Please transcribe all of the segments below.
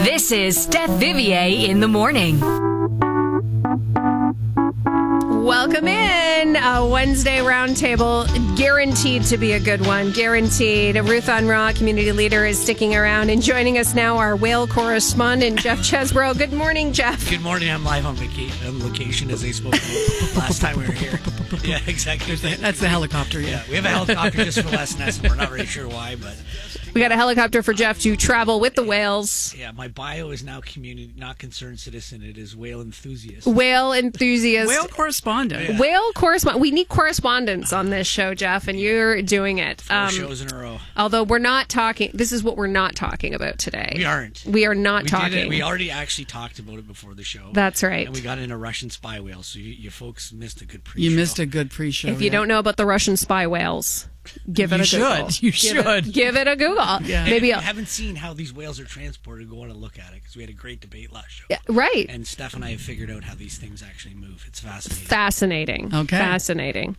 This is Steph Vivier in the morning. Welcome in. A Wednesday roundtable, guaranteed to be a good one. Guaranteed. Ruth on Raw, community leader, is sticking around. And joining us now, our whale correspondent, Jeff Chesbrough. Good morning, Jeff. Good morning. I'm live on location, as they spoke last time we were here. Yeah, exactly. That's the helicopter, yeah. We have a helicopter just for Les Ness, and we're not really sure why, but... We got a helicopter for Jeff to travel with the whales. Yeah, my bio is now community, not concerned citizen. It is whale enthusiast. Whale enthusiast. Whale correspondent. Yeah. Whale correspondent. We need correspondence on this show, Jeff, and you're doing it. 4 shows in a row. Although we're not talking, this is what we're not talking about today. We aren't. We are not talking. We already actually talked about it before the show. That's right. And we got in a Russian spy whale, so you folks missed a good pre-show. You missed a good pre-show. If you don't know about the Russian spy whales, give it a Google. You should. Give it a Google. Yeah. Maybe Maybe if you haven't seen how these whales are transported, go on and look at it, because we had a great debate last show. Yeah, right. And Steph and I have figured out how these things actually move. It's fascinating. Fascinating. Okay. Fascinating.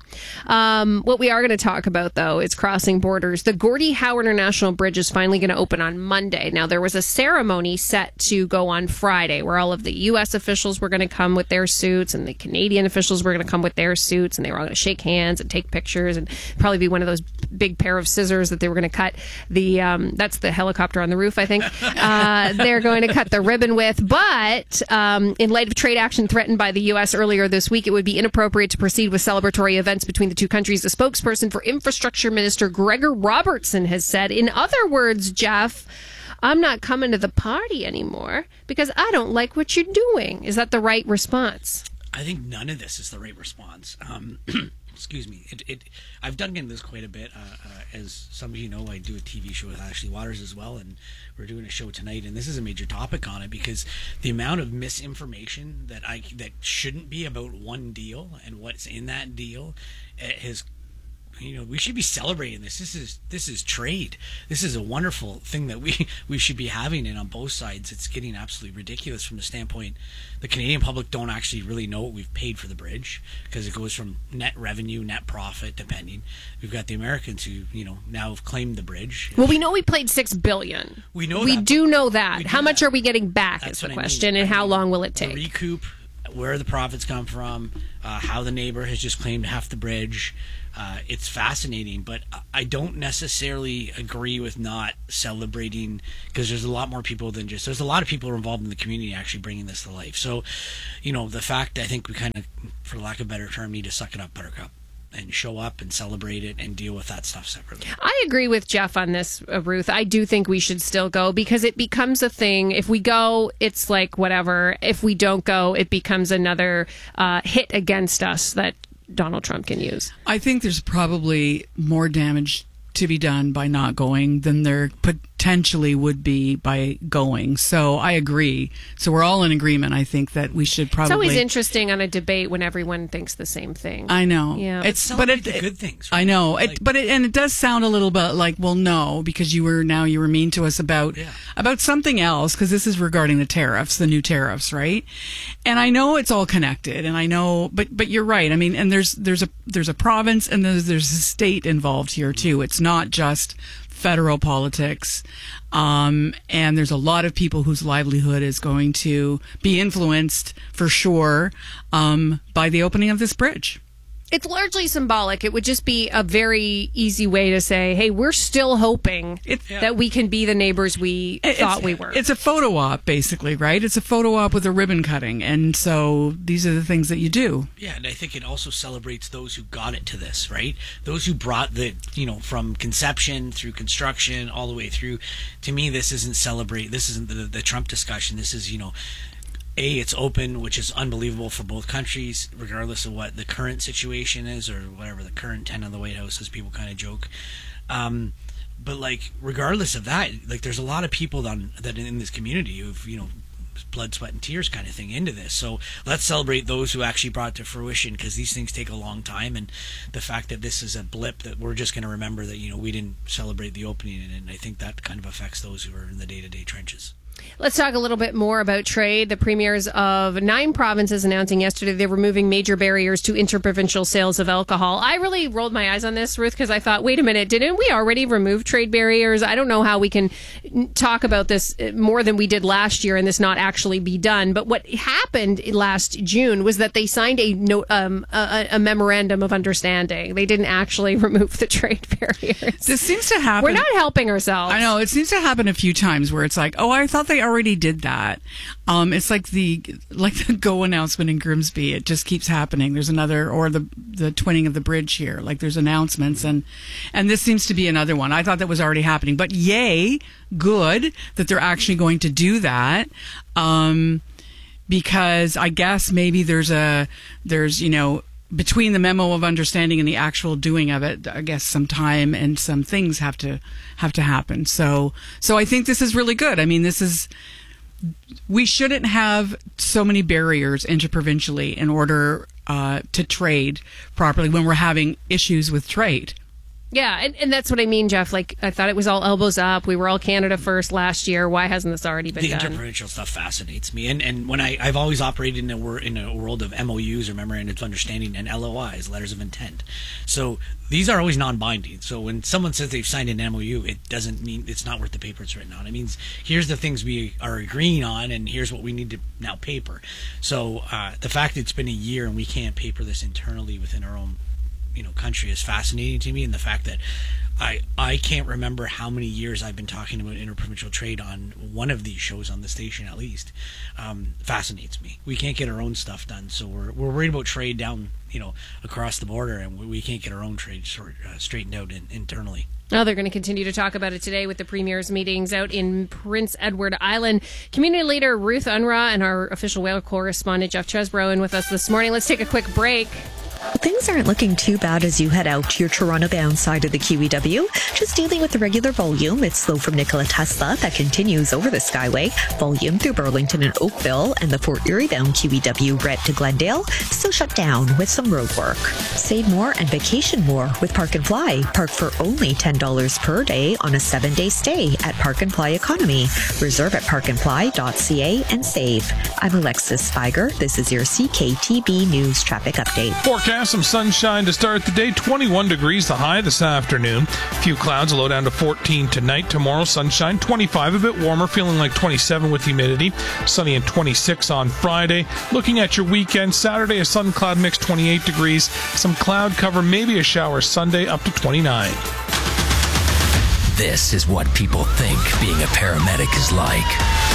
What we are going to talk about, though, is crossing borders. The Gordie Howe International Bridge is finally going to open on Monday. Now, there was a ceremony set to go on Friday where all of the U.S. officials were going to come with their suits and the Canadian officials were going to come with their suits, and they were all going to shake hands and take pictures and probably be one of those big pair of scissors that they were going to cut the that's the helicopter on the roof, I think. They're going to cut the ribbon with. But in light of trade action threatened by the U.S. earlier this week, it would be inappropriate to proceed with celebratory events between the two countries. A spokesperson for Infrastructure Minister Gregor Robertson has said, in other words, Jeff, I'm not coming to the party anymore because I don't like what you're doing. Is that the right response? I think none of this is the right response. Excuse me. I've dug into this quite a bit. As some of you know, I do a TV show with Ashley Waters as well, and we're doing a show tonight, and this is a major topic on it because the amount of misinformation that shouldn't be about one deal and what's in that deal has. We should be celebrating this. This is trade. This is a wonderful thing that we should be having, and on both sides, it's getting absolutely ridiculous from the standpoint the Canadian public don't actually really know what we've paid for the bridge because it goes from net revenue, net profit, depending. We've got the Americans who now have claimed the bridge. Well, we know we paid $6 billion. We know we that, do know that. How much that. are we getting back? That's is the what question, I mean. and how long will it take? The recoup, where the profits come from, how the neighbor has just claimed half the bridge. It's fascinating, but I don't necessarily agree with not celebrating because there's a lot more people than just there's a lot of people who are involved in the community actually bringing this to life. So, the fact I think we kind of, for lack of a better term, need to suck it up, Buttercup, and show up and celebrate it and deal with that stuff separately. I agree with Jeff on this, Ruth. I do think we should still go because it becomes a thing. If we go, it's like whatever. If we don't go, it becomes another hit against us that Donald Trump can use. I think there's probably more damage to be done by not going than there potentially would be by going. So I agree. So we're all in agreement. I think that we should probably... It's always interesting on a debate when everyone thinks the same thing. I know. Yeah. Celebrate the good things. Right? I know. It does sound a little bit like, well, no, because you were mean to us about something else, because this is regarding the tariffs, the new tariffs, right? And I know it's all connected, and I know, but you're right. I mean, and there's a province and there's a state involved here too. It's not just federal politics, and there's a lot of people whose livelihood is going to be influenced for sure by the opening of this bridge. It's largely symbolic. It would just be a very easy way to say, hey, we're still hoping that we can be the neighbors we thought we were. It's a photo op, basically, right? It's a photo op with a ribbon cutting. And so these are the things that you do. Yeah, and I think it also celebrates those who got it to this, right? Those who brought from conception through construction all the way through. To me, this isn't the Trump discussion. This is, it's open, which is unbelievable for both countries, regardless of what the current situation is or whatever the current tenant of the White House is. People kind of joke. But regardless of that, there's a lot of people that in this community who've, blood, sweat, and tears kind of thing into this. So let's celebrate those who actually brought it to fruition, because these things take a long time. And the fact that this is a blip that we're just going to remember that, we didn't celebrate the opening. And I think that kind of affects those who are in the day-to-day trenches. Let's talk a little bit more about trade. The premiers of 9 provinces announcing yesterday they're removing major barriers to interprovincial sales of alcohol. I really rolled my eyes on this, Ruth, because I thought, wait a minute, didn't we already remove trade barriers? I don't know how we can talk about this more than we did last year and this not actually be done. But what happened last June was that they signed a memorandum of understanding. They didn't actually remove the trade barriers. This seems to happen. We're not helping ourselves. I know. It seems to happen a few times where it's like, oh, I thought they already did that. It's like the Go announcement in Grimsby. It just keeps happening. There's another, or the twinning of the bridge here. Like there's announcements, and this seems to be another one. I thought that was already happening, but yay, good that they're actually going to do that. Because I guess maybe there's between the memo of understanding and the actual doing of it, I guess some time and some things have to happen. So I think this is really good. I mean, we shouldn't have so many barriers interprovincially in order to trade properly when we're having issues with trade. Yeah, and that's what I mean, Jeff. Like, I thought it was all elbows up. We were all Canada first last year. Why hasn't this already been done? The interprovincial stuff fascinates me. And when I've always operated in a world of MOUs, or memorandums of understanding, and LOIs, letters of intent. So these are always non-binding. So when someone says they've signed an MOU, it doesn't mean it's not worth the paper it's written on. It means here's the things we are agreeing on, and here's what we need to now paper. So the fact that it's been a year and we can't paper this internally within our own country is fascinating to me, and the fact that I can't remember how many years I've been talking about interprovincial trade on one of these shows on the station at least fascinates me. We can't get our own stuff done, so we're worried about trade down across the border, and we can't get our own trade straightened out internally. Now they're going to continue to talk about it today with the premier's meetings out in Prince Edward Island. Community leader Ruth Unruh and our official whale correspondent Jeff Chesbrough with us this morning. Let's take a quick break. Things aren't looking too bad as you head out to your Toronto-bound side of the QEW. Just dealing with the regular volume. It's slow from Nikola Tesla that continues over the Skyway. Volume through Burlington and Oakville, and the Fort Erie-bound QEW Brett to Glendale still shut down with some road work. Save more and vacation more with Park and Fly. Park for only $10 per day on a 7-day stay at Park and Fly Economy. Reserve at parkandfly.ca and save. I'm Alexis Spiger. This is your CKTB News Traffic Update. Forecast some sunshine to start the day. 21 degrees the high this afternoon. Few clouds, a low down to 14 tonight. Tomorrow, sunshine, 25, a bit warmer, feeling like 27 with humidity. Sunny and 26 on Friday. Looking at your weekend, Saturday, a sun-cloud mix, 28 degrees. Some cloud cover, maybe a shower Sunday, up to 29. This is what people think being a paramedic is like.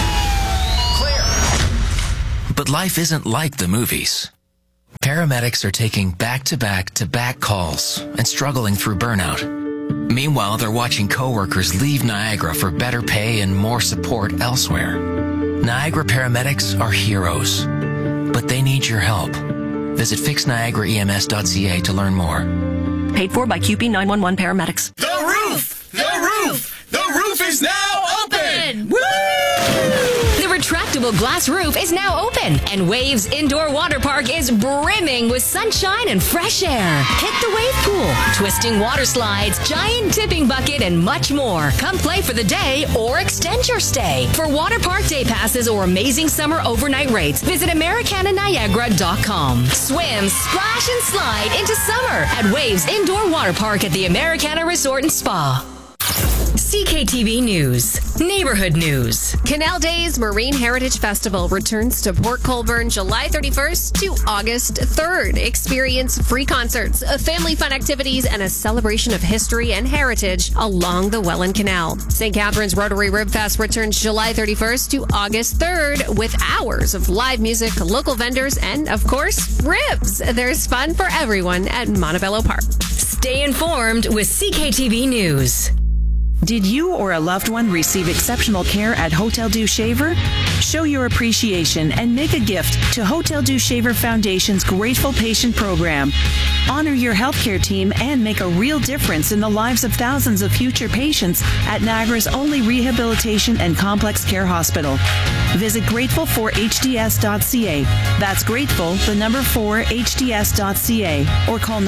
Clear. But life isn't like the movies. Paramedics are taking back-to-back-to-back calls and struggling through burnout. Meanwhile, they're watching coworkers leave Niagara for better pay and more support elsewhere. Niagara paramedics are heroes, but they need your help. Visit fixniagaraems.ca to learn more. Paid for by QP 911 paramedics. The roof! The roof! The roof is now open! Woo! The retractable glass roof is now open, and Waves Indoor Water Park is brimming with sunshine and fresh air. Hit the wave pool, twisting water slides, giant tipping bucket, and much more. Come play for the day or extend your stay. For water park day passes or amazing summer overnight rates, visit AmericanaNiagara.com. Swim, splash, and slide into summer at Waves Indoor Water Park at the Americana Resort and Spa. CKTV News. Neighborhood News. Canal Days Marine Heritage Festival returns to Port Colborne July 31st to August 3rd. Experience free concerts, family fun activities, and a celebration of history and heritage along the Welland Canal. St. Catharines Rotary Rib Fest returns July 31st to August 3rd with hours of live music, local vendors, and, of course, ribs. There's fun for everyone at Montebello Park. Stay informed with CKTV News. Did you or a loved one receive exceptional care at Hotel Dieu Shaver? Show your appreciation and make a gift to Hotel Dieu Shaver Foundation's Grateful Patient Program. Honor your healthcare team and make a real difference in the lives of thousands of future patients at Niagara's only rehabilitation and complex care hospital. Visit grateful4hds.ca. That's grateful, the number 4hds.ca, or call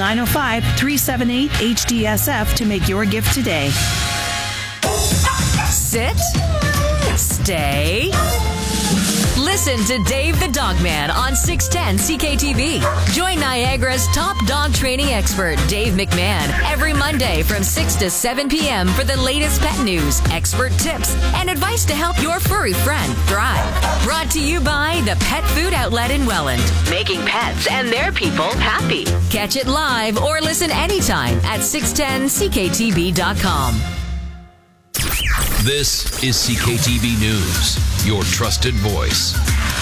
905-378-HDSF to make your gift today. Sit. stay. Listen to Dave the Dogman on 610 CKTV. Join Niagara's top dog training expert, Dave McMahon, every Monday from 6 to 7 p.m. for the latest pet news, expert tips, and advice to help your furry friend thrive. Brought to you by the Pet Food Outlet in Welland, making pets and their people happy. Catch it live or listen anytime at 610CKTV.com. This is CKTV News, your trusted voice.